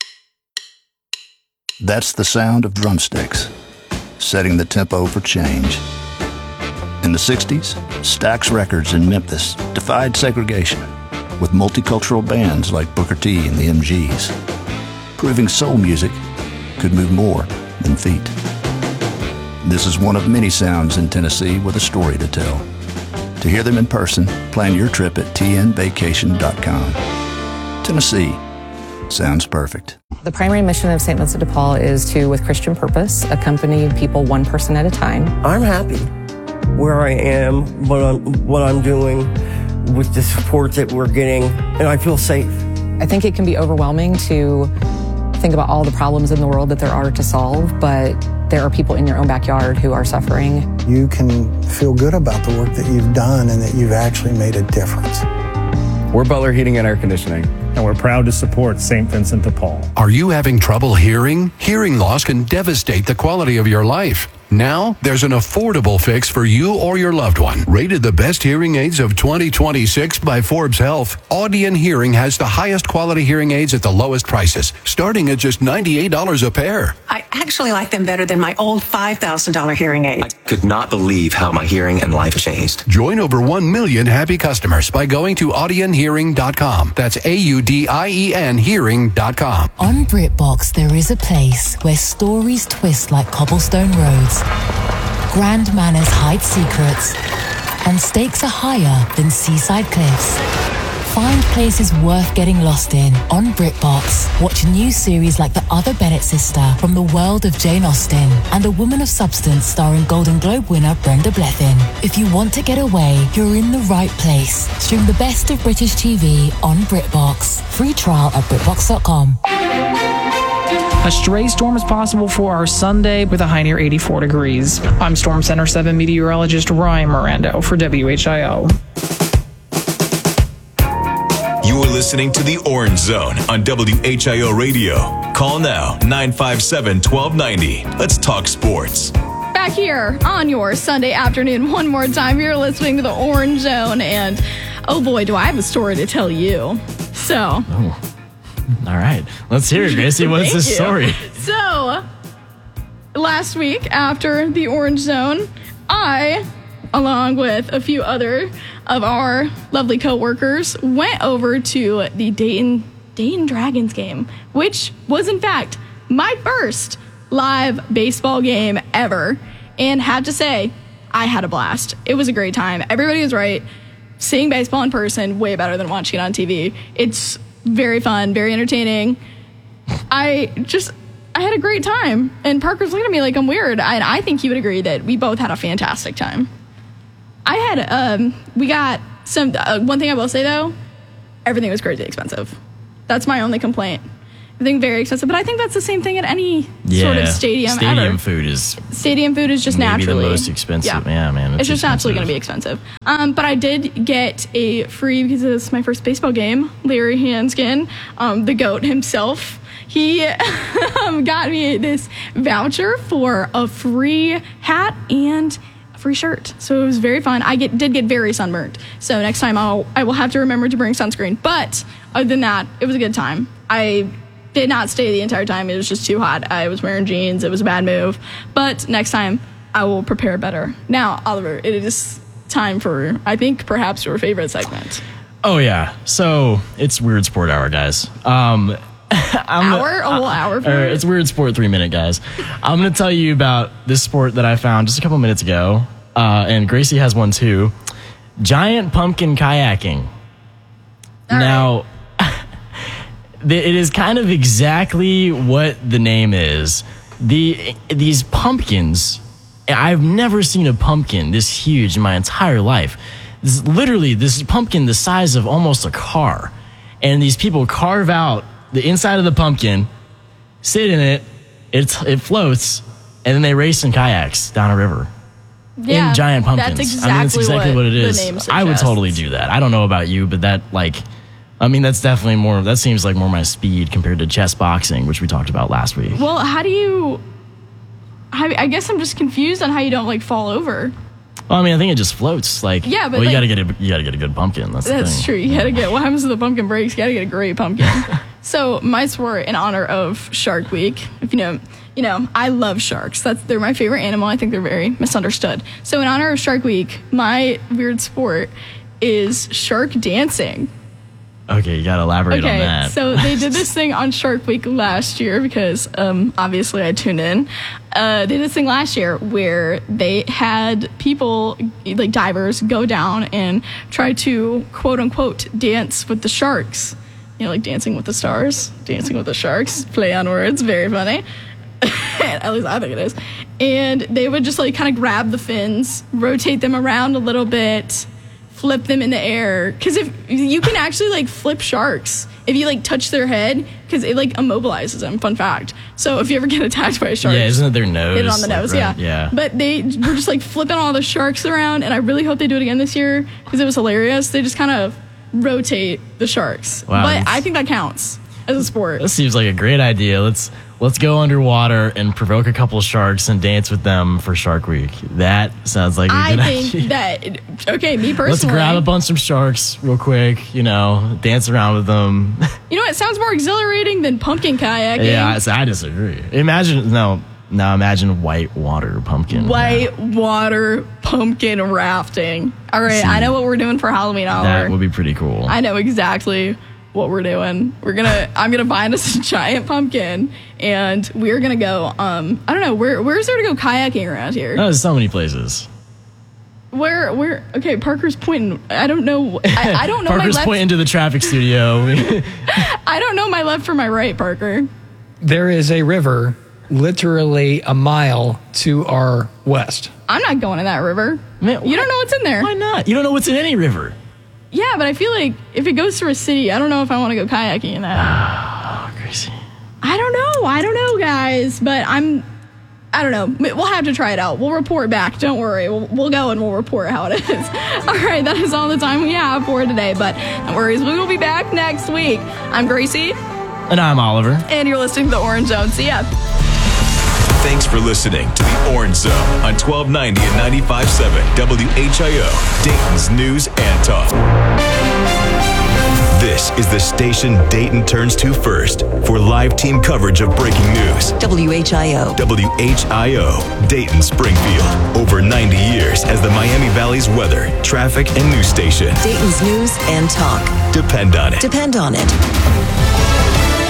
That's the sound of drumsticks, setting the tempo for change. In the sixties, Stax Records in Memphis defied segregation with multicultural bands like Booker T and the M Gs, proving soul music could move more than feet. This is one of many sounds in Tennessee with a story to tell. To hear them in person, plan your trip at T N vacation dot com. Tennessee sounds perfect. The primary mission of Saint Vincent de Paul is to, with Christian purpose, accompany people one person at a time. I'm happy where I am, what I'm, what I'm doing, with the support that we're getting, and I feel safe. I think it can be overwhelming to think about all the problems in the world that there are to solve, but there are people in your own backyard who are suffering. You can feel good about the work that you've done and that you've actually made a difference. We're Butler Heating and Air Conditioning, and we're proud to support Saint Vincent de Paul. Are you having trouble hearing? Hearing loss can devastate the quality of your life. Now, there's an affordable fix for you or your loved one. Rated the best hearing aids of twenty twenty-six by Forbes Health, Audion Hearing has the highest quality hearing aids at the lowest prices, starting at just ninety-eight dollars a pair. I actually like them better than my old five thousand dollars hearing aid. I could not believe how my hearing and life changed. Join over one million happy customers by going to audion hearing dot com. That's A U D I E N hearing dot com. On BritBox, there is a place where stories twist like cobblestone roads, grand manners hide secrets, and stakes are higher than seaside cliffs. Find places worth getting lost in on BritBox. Watch new series like The Other Bennett Sister from the world of Jane Austen and A Woman of Substance starring Golden Globe winner Brenda Blethyn. If you want to get away, you're in the right place. Stream the best of British T V on BritBox. Free trial at BritBox dot com. A stray storm is possible for our Sunday with a high near eighty-four degrees. I'm Storm Center seven meteorologist Ryan Mirando for W H I O. You are listening to The Orange Zone on W H I O Radio. Call now, nine five seven, one two nine zero. Let's talk sports. Back here on your Sunday afternoon, one more time, you're listening to The Orange Zone, and oh boy, do I have a story to tell you. So... Oh. All right. Let's hear it, Gracie. What's the story? So, last week after the Orange Zone, I, along with a few other of our lovely coworkers, went over to the Dayton Dayton Dragons game, which was in fact my first live baseball game ever, and had to say, I had a blast. It was a great time. Everybody was right. Seeing baseball in person, way better than watching it on T V. It's very fun, very entertaining. I just, I had a great time. And Parker's looking at me like I'm weird. And I think he would agree that we both had a fantastic time. I had, um, we got some, uh, one thing I will say though, everything was crazy expensive. That's my only complaint. Everything very expensive, but I think that's the same thing at any yeah, sort of stadium Stadium ever. food is Stadium food is just maybe naturally the most expensive. Yeah, yeah man. It's, It's, just naturally going to be expensive. Um, but I did get a free, because it's my first baseball game, Larry Hanskin, um, the GOAT himself. He um, got me this voucher for a free hat and a free shirt. So it was very fun. I get did get very sunburned. So next time I'll I will have to remember to bring sunscreen. But other than that, it was a good time. I did not stay the entire time. It was just too hot. I was wearing jeans. It was a bad move. But next time I will prepare better. Now, Oliver, it is time for, I think, perhaps your favorite segment. Oh, yeah. So it's Weird Sport Hour, guys. Um, I'm hour? A whole hour for uh, it? It's Weird Sport three minute, guys. I'm going to tell you about this sport that I found just a couple minutes ago. Uh, and Gracie has one too. Giant pumpkin kayaking. All now, right. It is kind of exactly what the name is. The These pumpkins, I've never seen a pumpkin this huge in my entire life. This is literally, this pumpkin the size of almost a car. And these people carve out the inside of the pumpkin, sit in it, it's, it floats, and then they race in kayaks down a river. Yeah, in giant pumpkins. That's exactly, I mean, that's exactly what, what it is. The name I would suggests. totally do that. I don't know about you, but that, like, I mean, that's definitely more, that seems like more my speed compared to chess boxing, which we talked about last week. Well, how do you, how, I guess I'm just confused on how you don't, like, fall over. Well, I mean, I think it just floats. Like, Yeah, but well, you like- gotta get a, you gotta get a good pumpkin. That's, the That's thing. true. You gotta get, what happens to the pumpkin breaks? You gotta get a great pumpkin. So my sport in honor of Shark Week, if you know, you know, I love sharks. That's, they're my favorite animal. I think they're very misunderstood. So in honor of Shark Week, my weird sport is shark dancing. Okay, you gotta elaborate on Okay, that. so they did this thing on Shark Week last year because um, obviously I tuned in. Uh, they did this thing last year where they had people, like divers, go down and try to, quote unquote, dance with the sharks. You know, like Dancing with the Stars, Dancing with the Sharks, play on words, very funny. At least I think it is. And they would just like kind of grab the fins, rotate them around a little bit, flip them in the air. Because if you can actually like flip sharks if you like touch their head, because it like immobilizes them. Fun fact. So if you ever get attacked by a shark, yeah, isn't it their nose? hit it on the Like, nose, right? yeah. Yeah. But they were just like flipping all the sharks around, and I really hope they do it again this year because it was hilarious. They just kind of rotate the sharks. Wow, but that's- I think that counts as a sport. This seems like a great idea. Let's let's go underwater and provoke a couple sharks and dance with them for Shark Week. That sounds like a I good think idea. that, okay, me personally. Let's grab a bunch of sharks real quick, you know, dance around with them. You know what? It sounds more exhilarating than pumpkin kayaking. yeah, I, I disagree. Imagine, no, now imagine white water pumpkin. White water pumpkin rafting. All right, See, I know what we're doing for Halloween hour. That would be pretty cool. I know exactly what we're doing. We're gonna, I'm gonna find us a giant pumpkin, and we're gonna go. Um, I don't know where. Where's there to go kayaking around here? Oh, there's so many places. Where, where? Okay, Parker's pointing. I don't know. I, I don't know Parker's my left. pointing to the traffic studio. I don't know my left from my right, Parker. There is a river literally a mile to our west. I'm not going in that river. Man, you don't know what's in there. Why not? You don't know what's in any river. Yeah, but I feel like if it goes through a city, I don't know if I want to go kayaking in that. Oh, crazy. I don't know. I don't know, guys. But I'm, I don't know. We'll have to try it out. We'll report back. Don't worry. We'll, we'll go and we'll report how it is. All right, that is all the time we have for today. But no worries. We will be back next week. I'm Gracie. And I'm Oliver. And you're listening to The Orange Zone. See ya. Thanks for listening to The Orange Zone on twelve ninety and ninety-five point seven W H I O, Dayton's News and Talk. This is the station Dayton turns to first for live team coverage of breaking news. W H I O. W H I O, Dayton Springfield. Over ninety years as the Miami Valley's weather, traffic, and news station. Dayton's News and Talk. Depend on it. Depend on it.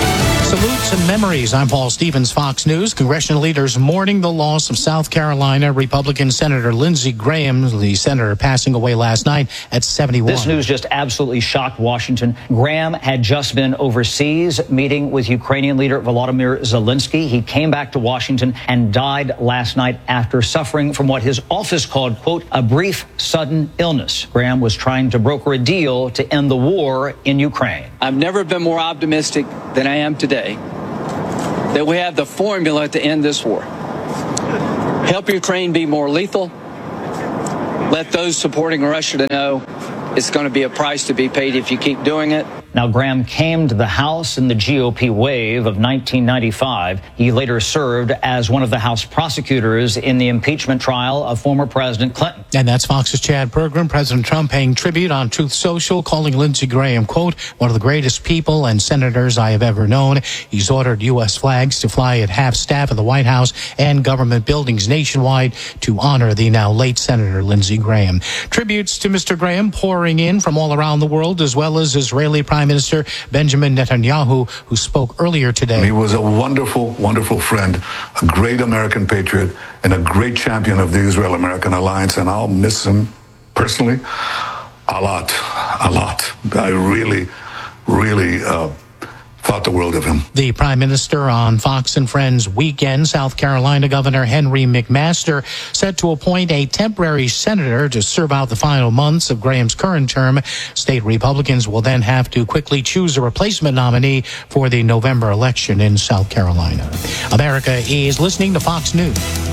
Salutes and memories. I'm Paul Stevens, Fox News. Congressional leaders mourning the loss of South Carolina Republican Senator Lindsey Graham, the senator passing away last night at seventy-one. This news just absolutely shocked Washington. Graham had just been overseas meeting with Ukrainian leader Volodymyr Zelensky. He came back to Washington and died last night after suffering from what his office called, quote, a brief sudden illness. Graham was trying to broker a deal to end the war in Ukraine. I've never been more optimistic than I am today that we have the formula to end this war. Help Ukraine be more lethal. Let those supporting Russia to know it's going to be a price to be paid if you keep doing it. Now, Graham came to the House in the G O P wave of nineteen ninety-five. He later served as one of the House prosecutors in the impeachment trial of former President Clinton. And that's Fox's Chad Pergram. President Trump paying tribute on Truth Social, calling Lindsey Graham, quote, one of the greatest people and senators I have ever known. He's ordered U S flags to fly at half staff of the White House and government buildings nationwide to honor the now late Senator Lindsey Graham. Tributes to Mister Graham pouring in from all around the world, as well as Israeli Prime Minister Benjamin Netanyahu, who spoke earlier today. He was a wonderful, wonderful friend, a great American patriot, and a great champion of the Israel-American alliance, and I'll miss him personally a lot, a lot. I really, really uh, thought the world of him. The Prime Minister on Fox and Friends weekend, South Carolina Governor Henry McMaster set to appoint a temporary senator to serve out the final months of Graham's current term. State Republicans will then have to quickly choose a replacement nominee for the November election in South Carolina. America is listening to Fox News.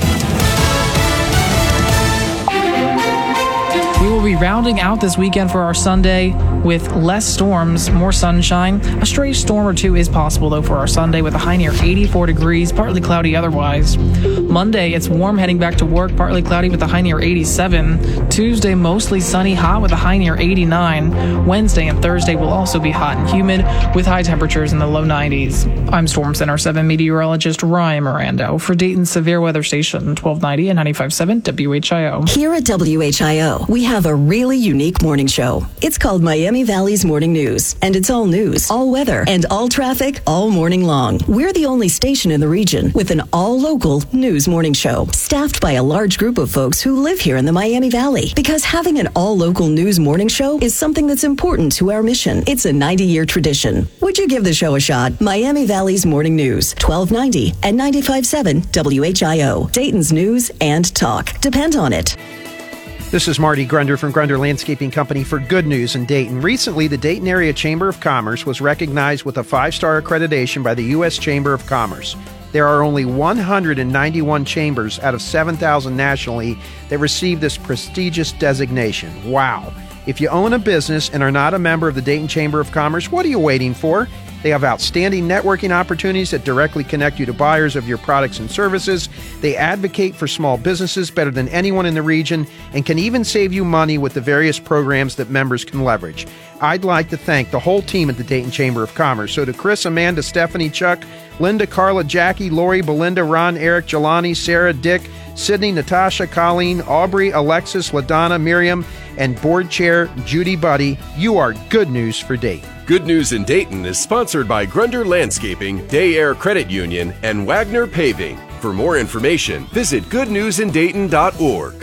We will be rounding out this weekend for our Sunday with less storms, more sunshine. A stray storm or two is possible, though, for our Sunday with a high near eighty-four degrees, partly cloudy otherwise. Monday, it's warm heading back to work, partly cloudy with a high near eighty-seven. Tuesday, mostly sunny, hot with a high near eighty-nine. Wednesday and Thursday will also be hot and humid with high temperatures in the low nineties. I'm Storm Center seven meteorologist Ryan Mirando for Dayton's Severe Weather Station, twelve ninety and ninety-five point seven W H I O. Here at W H I O, we have a really unique morning show. It's called Miami Valley's Morning News, and it's all news, all weather, and all traffic all morning long. We're the only station in the region with an all-local news morning show, staffed by a large group of folks who live here in the Miami Valley. Because having an all-local news morning show is something that's important to our mission. It's a ninety-year tradition. Would you give the show a shot? Miami Valley's Morning News, twelve ninety and ninety-five point seven W H I O. Dayton's news and talk. Depend on it. This is Marty Grunder from Grunder Landscaping Company for Good News in Dayton. Recently, the Dayton Area Chamber of Commerce was recognized with a five-star accreditation by the U S Chamber of Commerce. There are only one hundred ninety-one chambers out of seven thousand nationally that receive this prestigious designation. Wow. If you own a business and are not a member of the Dayton Chamber of Commerce, what are you waiting for? They have outstanding networking opportunities that directly connect you to buyers of your products and services. They advocate for small businesses better than anyone in the region and can even save you money with the various programs that members can leverage. I'd like to thank the whole team at the Dayton Chamber of Commerce. So to Chris, Amanda, Stephanie, Chuck, Linda, Carla, Jackie, Lori, Belinda, Ron, Eric, Jelani, Sarah, Dick, Sydney, Natasha, Colleen, Aubrey, Alexis, LaDonna, Miriam, and board chair Judy Buddy, you are good news for Dayton. Good News in Dayton is sponsored by Grunder Landscaping, Day Air Credit Union, and Wagner Paving. For more information, visit good news in dayton dot org.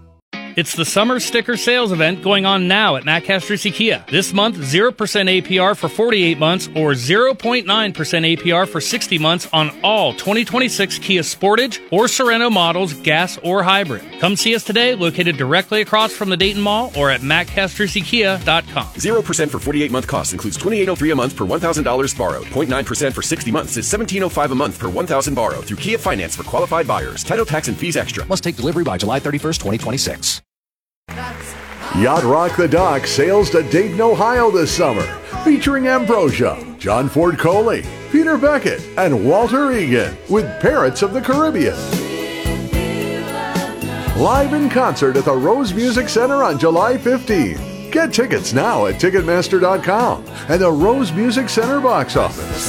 It's the summer sticker sales event going on now at Matt Castrucci Kia. This month, zero percent A P R for forty-eight months or zero point nine percent A P R for sixty months on all twenty twenty-six Kia Sportage or Sorento models, gas or hybrid. Come see us today, located directly across from the Dayton Mall or at matt castrucci kia dot com. zero percent for forty-eight month cost includes twenty-eight oh three a month per one thousand dollars borrowed. zero point nine percent for sixty months is seventeen oh five a month per one thousand dollars borrowed through Kia Finance for qualified buyers. Title, tax, and fees extra. Must take delivery by July thirty-first, twenty twenty-six. Yacht Rock the Dock sails to Dayton, Ohio this summer, featuring Ambrosia, John Ford Coley, Peter Beckett, and Walter Egan with Parrots of the Caribbean. Live in concert at the Rose Music Center on July fifteenth. Get tickets now at ticketmaster dot com and the Rose Music Center box office.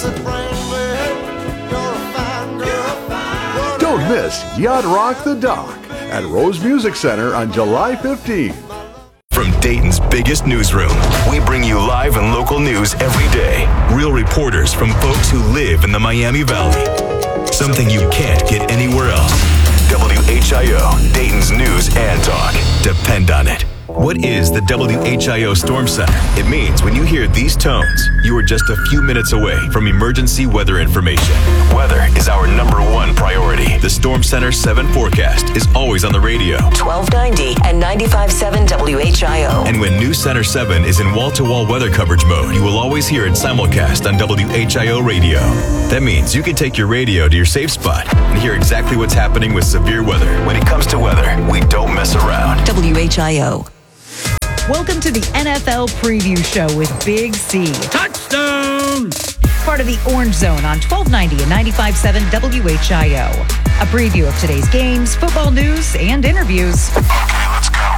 Don't miss Yacht Rock the Dock at Rose Music Center on July fifteenth. From Dayton's biggest newsroom, we bring you live and local news every day. Real reporters from folks who live in the Miami Valley. Something you can't get anywhere else. W H I O, Dayton's news and talk. Depend on it. What is the W H I O Storm Center? It means when you hear these tones, you are just a few minutes away from emergency weather information. Weather is our number one priority. The Storm Center seven forecast is always on the radio. twelve ninety and ninety-five point seven W H I O. And when News Center seven is in wall-to-wall weather coverage mode, you will always hear it simulcast on W H I O radio. That means you can take your radio to your safe spot and hear exactly what's happening with severe weather. When it comes to weather, we don't mess around. W H I O. Welcome to the N F L Preview Show with Big C. Touchdown! Part of the Orange Zone on twelve ninety and ninety-five point seven W H I O. A preview of today's games, football news, and interviews. Okay, let's go.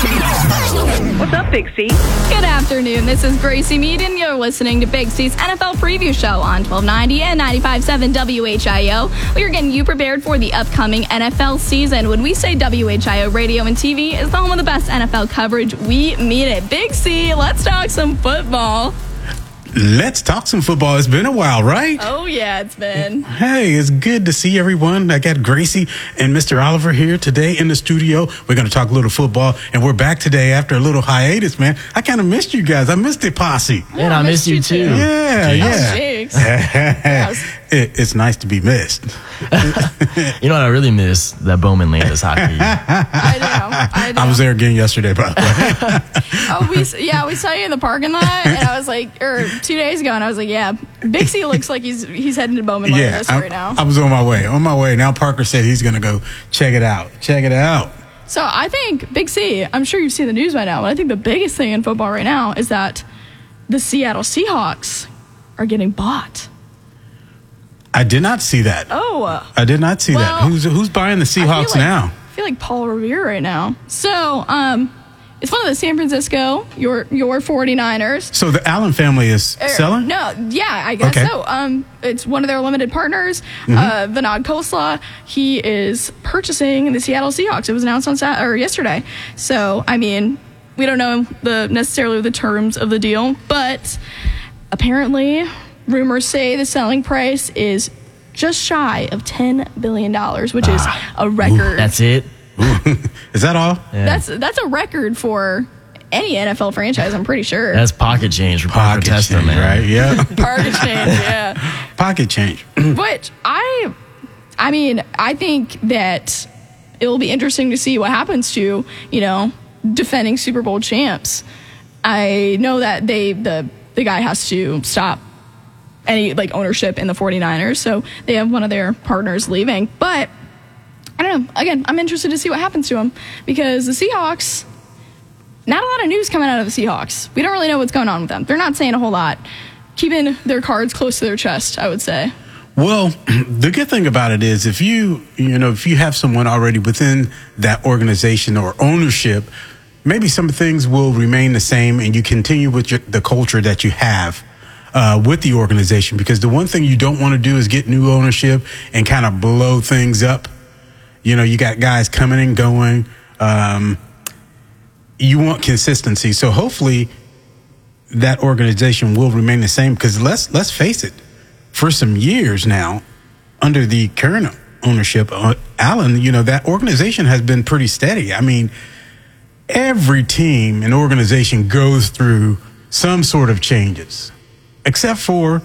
What's up, Big C? Good afternoon. This is Gracie Mead, and you're listening to Big C's N F L Preview Show on twelve ninety and ninety-five point seven W H I O. We are getting you prepared for the upcoming N F L season. When we say W H I O Radio and T V is the home of the best N F L coverage, we mean it. Big C, let's talk some football. Let's talk some football. It's been a while, right? Oh, yeah, it's been. Hey, it's good to see everyone. I got Gracie and Mister Oliver here today in the studio. We're going to talk a little football, and we're back today after a little hiatus, man. I kind of missed you guys. I missed the posse. And I, I missed you, too. too. Yeah, Jeez. yeah. it, it's nice to be missed. You know what I really miss? That Bowman Landis hockey. I know. I know. I was there again yesterday, by the way. oh, we, yeah, we saw you in the parking lot, and I was like, or two days ago, and I was like, yeah, Big C looks like he's he's heading to Bowman yeah, Landis right now. I was on my way. On my way. Now Parker said he's going to go check it out. Check it out. So I think, Big C, I'm sure you've seen the news by now, but I think the biggest thing in football right now is that the Seattle Seahawks are getting bought. I did not see that. Oh. I did not see well, that. Who's who's buying the Seahawks like, now? I feel like Paul Revere right now. So, um, it's one of the San Francisco, your your 49ers. So the Allen family is er, selling? No, yeah, I guess okay. so. Um, it's one of their limited partners, mm-hmm. uh, Vinod Khosla. He is purchasing the Seattle Seahawks. It was announced on Sat- or yesterday. So, I mean, we don't know the necessarily the terms of the deal, but apparently rumors say the selling price is just shy of ten billion dollars, which is a record. That's it? Is that all? Yeah. That's that's a record for any N F L franchise, I'm pretty sure. That's pocket change for Parker Testa, man. Right, yeah. Pocket change, yeah. Pocket change. Which I, I mean, I think that it will be interesting to see what happens to, you know, defending Super Bowl champs. I know that they the the guy has to stop any like ownership in the 49ers, so they have one of their partners leaving. But I don't know. Again, I'm interested to see what happens to them because the Seahawks, not a lot of news coming out of the Seahawks. We don't really know what's going on with them. They're not saying a whole lot. Keeping their cards close to their chest, I would say. Well, the good thing about it is if you, you know, if you have someone already within that organization or ownership, maybe some things will remain the same and you continue with your, the culture that you have uh, with the organization. Because the one thing you don't want to do is get new ownership and kind of blow things up. You know, you got guys coming and going. Um, you want consistency. So hopefully that organization will remain the same because let's let's face it, for some years now, under the current ownership, uh, Allen, you know, that organization has been pretty steady. I mean, every team and organization goes through some sort of changes, except for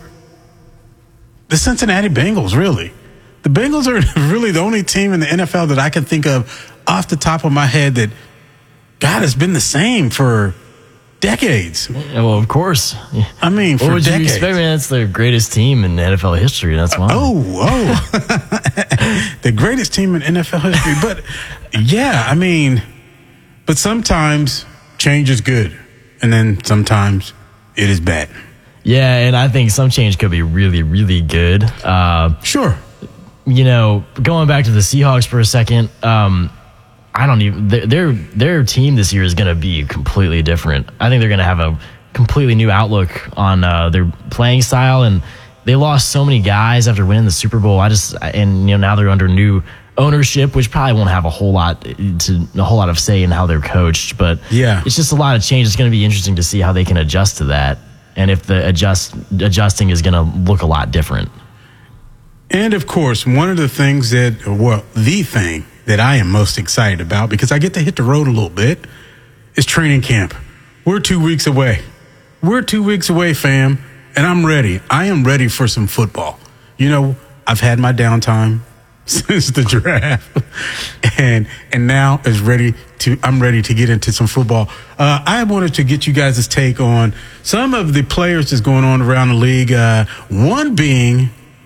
the Cincinnati Bengals, really. The Bengals are really the only team in the N F L that I can think of off the top of my head that, God, has been the same for decades. Yeah, well, of course. I mean, for what would decades. you expect? Man, that's the greatest team in N F L history. That's why. Oh, oh. The greatest team in N F L history. But, yeah, I mean, but sometimes change is good. And then sometimes it is bad. Yeah, and I think some change could be really, really good. Uh, sure. You know, going back to the Seahawks for a second, um, I don't even their their team this year is going to be completely different. I think they're going to have a completely new outlook on uh, their playing style, and they lost so many guys after winning the Super Bowl. I just and you know now they're under new ownership, which probably won't have a whole lot to a whole lot of say in how they're coached, but yeah, it's just a lot of change. It's going to be interesting to see how they can adjust to that, and if the adjust adjusting is going to look a lot different. And of course, one of the things that, well, the thing that I am most excited about, because I get to hit the road a little bit, is training camp. We're two weeks away. We're two weeks away, fam, and I'm ready. I am ready for some football. You know, I've had my downtime since the draft, and and now is ready to. I'm ready to get into some football. Uh, I wanted to get you guys' take on some of the players that's going on around the league. Uh, one being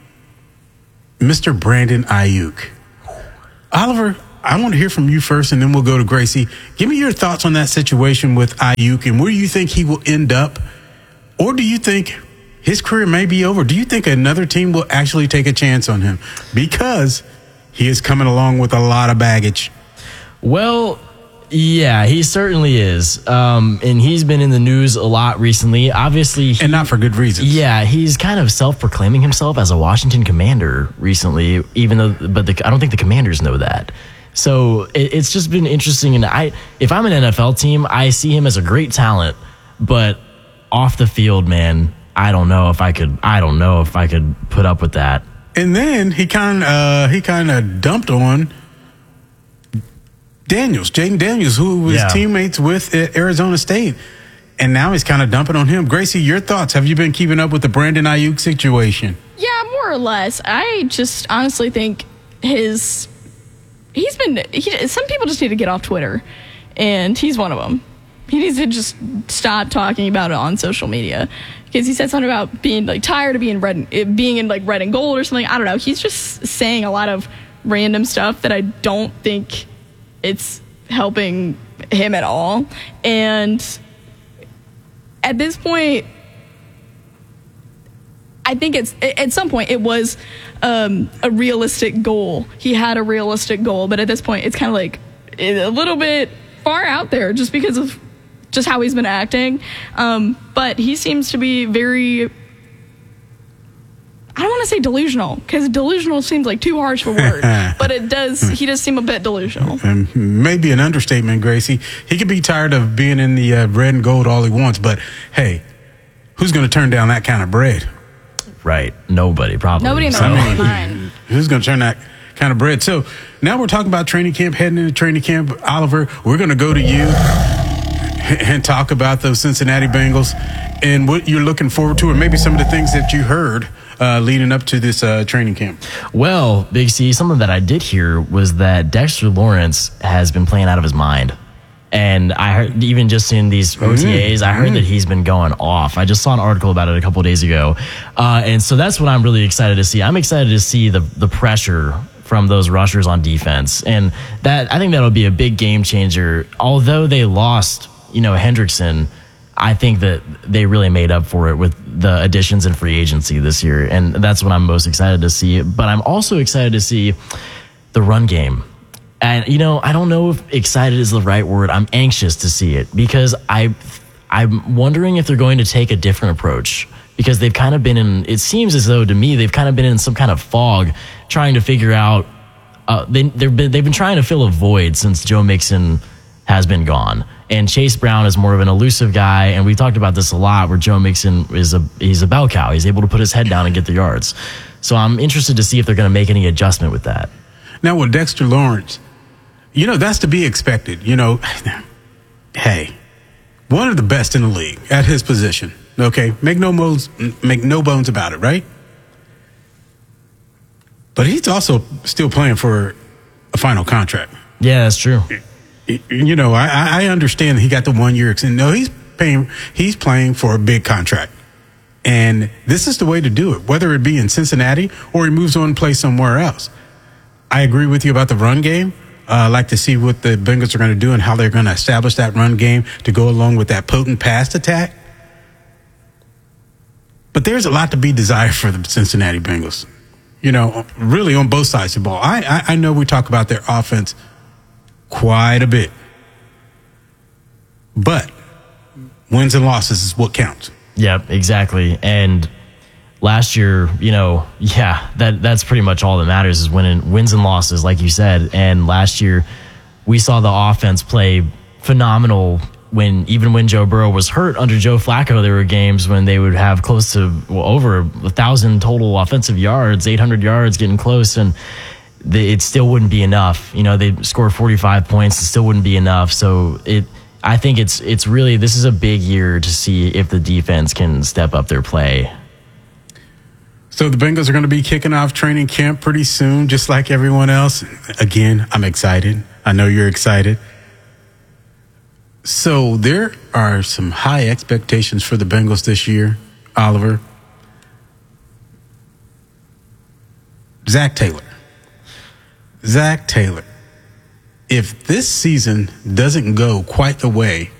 Mister Brandon Ayuk. Oliver, I want to hear from you first, and then we'll go to Gracie. Give me your thoughts on that situation with Ayuk and where you think he will end up, or do you think his career may be over? Do you think another team will actually take a chance on him? Because he is coming along with a lot of baggage. Well, yeah, he certainly is. Um, and he's been in the news a lot recently. Obviously. He, and not for good reasons. Yeah, he's kind of self-proclaiming himself as a Washington Commander recently, even though, but the, I don't think the Commanders know that. So it, it's just been interesting. And I, if I'm an N F L team, I see him as a great talent, but off the field, man, I don't know if I could. I don't know if I could put up with that. And then he kind of uh, he kind of dumped on Daniels, Jaden Daniels, who was Yeah. teammates with at Arizona State, and now he's kind of dumping on him. Gracie, your thoughts? Have you been keeping up with the Brandon Ayuk situation? Yeah, more or less. I just honestly think his he's been. He, some people just need to get off Twitter, and he's one of them. He needs to just stop talking about it on social media, because he said something about being like tired of being red, and, being in like red and gold or something. I don't know. He's just saying a lot of random stuff that I don't think it's helping him at all. And at this point, I think it's at some point it was um, a realistic goal. He had a realistic goal, but at this point, it's kind of like a little bit far out there just because of just how he's been acting. Um, but he seems to be very, I don't want to say delusional, because delusional seems like too harsh a word, but it does, he does seem a bit delusional. And maybe an understatement, Gracie. He could be tired of being in the uh, red and gold all he wants, but hey, who's going to turn down that kind of bread? Right. Nobody, probably. Nobody in the So- right mind. Who's going to turn that kind of bread? So now we're talking about training camp, heading into training camp. Oliver, we're going to go to you and talk about those Cincinnati Bengals and what you're looking forward to, or maybe some of the things that you heard uh, leading up to this uh, training camp. Well, Big C, something that I did hear was that Dexter Lawrence has been playing out of his mind. And I heard, even just in these O T As, I heard that he's been going off. I just saw an article about it a couple of days ago. Uh, and so that's what I'm really excited to see. I'm excited to see the the pressure from those rushers on defense. And that I think that'll be a big game changer. Although they lost, you know, Hendrickson, I think that they really made up for it with the additions in free agency this year. And that's what I'm most excited to see. But I'm also excited to see the run game. And, you know, I don't know if excited is the right word. I'm anxious to see it, because I, I'm wondering if they're going to take a different approach, because they've kind of been in, it seems as though to me, they've kind of been in some kind of fog trying to figure out, uh, they, they've been, they've been trying to fill a void since Joe Mixon has been gone. And Chase Brown is more of an elusive guy. And we talked about this a lot, where Joe Mixon is a, he's a bell cow. He's able to put his head down and get the yards. So I'm interested to see if they're going to make any adjustment with that. Now with Dexter Lawrence, you know, that's to be expected. You know, hey, one of the best in the league at his position. Okay, make no modes, make no bones about it, right? But he's also still playing for a final contract. Yeah, that's true. You know, I, I understand he got the one year extension. No, he's paying. He's playing for a big contract, and this is the way to do it. Whether it be in Cincinnati or he moves on and plays somewhere else. I agree with you about the run game. Uh, I'd like to see what the Bengals are going to do and how they're going to establish that run game to go along with that potent pass attack. But there's a lot to be desired for the Cincinnati Bengals. You know, really on both sides of the ball. I, I, I know we talk about their offense quite a bit. But wins and losses is what counts. Yep, exactly. And last year, you know, yeah, that that's pretty much all that matters is winning wins and losses, like you said. And last year, we saw the offense play phenomenal. When even when Joe Burrow was hurt under Joe Flacco, there were games when they would have close to well, over a thousand total offensive yards, eight hundred yards, getting close, and they, it still wouldn't be enough. You know, they scored forty-five points, it still wouldn't be enough. So it, I think it's it's really this is a big year to see if the defense can step up their play. So the Bengals are going to be kicking off training camp pretty soon, just like everyone else. Again, I'm excited. I know you're excited. So there are some high expectations for the Bengals this year, Oliver. Zach Taylor. Zach Taylor. If this season doesn't go quite the way